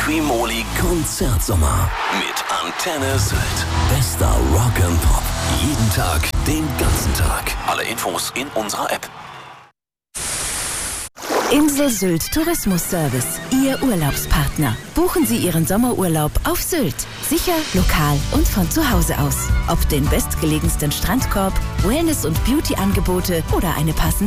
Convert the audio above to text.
Quimoli Konzertsommer mit Antenne Sylt. Bester Rock and Pop. Jeden Tag, den ganzen Tag. Alle Infos in unserer App. Insel Sylt Tourismus-Service, Ihr Urlaubspartner. Buchen Sie Ihren Sommerurlaub auf Sylt. Sicher, lokal und von zu Hause aus. Ob den bestgelegensten Strandkorb, Wellness- und Beauty-Angebote oder eine passende